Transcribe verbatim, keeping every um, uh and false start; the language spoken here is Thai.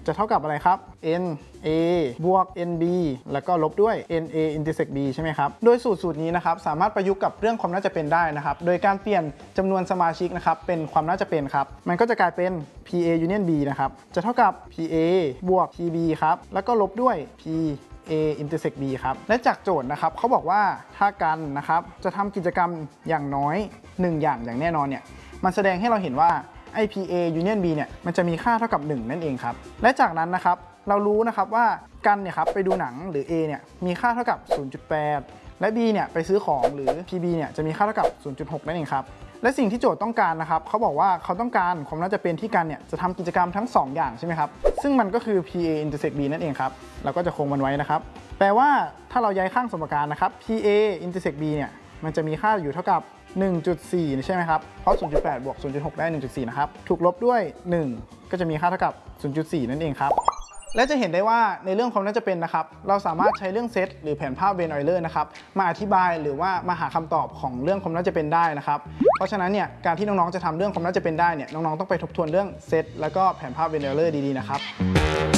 จะเท่ากับอะไรครับ n a บวก n b แล้วก็ลบด้วย n a intersect b ใช่ไหมครับโดยสูตรสูตรนี้นะครับสามารถประยุกต์กับเรื่องความน่าจะเป็นได้นะครับโดยการเปลี่ยนจำนวนสมาชิกนะครับเป็นความน่าจะเป็นครับมันก็จะกลายเป็น p a union b นะครับจะเท่ากับ p a บวก p b ครับแล้วก็ลบด้วย p a intersect b ครับและจากโจทย์นะครับเขาบอกว่าถ้ากันนะครับจะทำกิจกรรมอย่างน้อยหนึ่งอย่างอย่างแน่นอนเนี่ยมันแสดงให้เราเห็นว่าไอ้ p a union b เนี่ยมันจะมีค่าเท่ากับหนึ่งนั่นเองครับและจากนั้นนะครับเรารู้นะครับว่ากันเนี่ยครับไปดูหนังหรือ a เนี่ยมีค่าเท่ากับ ศูนย์จุดแปด และ b เนี่ยไปซื้อของหรือ p b เนี่ยจะมีค่าเท่ากับ ศูนย์จุดหก นั่นเองครับและสิ่งที่โจทย์ต้องการนะครับเขาบอกว่าเขาต้องการความน่าจะเป็นที่กันเนี่ยจะทำกิจกรรมทั้งสองอย่างใช่ไหมครับซึ่งมันก็คือ p a intersect b นั่นเองครับเราก็จะคงมันไว้นะครับแปลว่าถ้าเราย้ายข้างสมการนะครับ p a intersect b เนี่ยมันจะมีค่าอยู่เท่ากับ หนึ่งจุดสี่ ใช่ไหมครับเพราะ ศูนย์จุดแปด บวก ศูนย์จุดหก ได้ หนึ่งจุดสี่ นะครับถูกลบด้วยหนึ่งก็จะมีค่าเท่ากับ ศูนย์จุดสี่ นั่นเองครับและจะเห็นได้ว่าในเรื่องความน่าจะเป็นนะครับเราสามารถใช้เรื่องเซตหรือแผนภาพเวนออยเลอร์นะครับมาอธิบายหรือว่ามาหาคำตอบของเรื่องความน่าจะเป็นได้นะครับเพราะฉะนั้นเนี่ยการที่น้องๆจะทำเรื่องความน่าจะเป็นได้เนี่ยน้องๆต้องไปทบทวนเรื่องเซตแล้วก็แผนภาพเวนออยเลอร์ดีๆนะครับ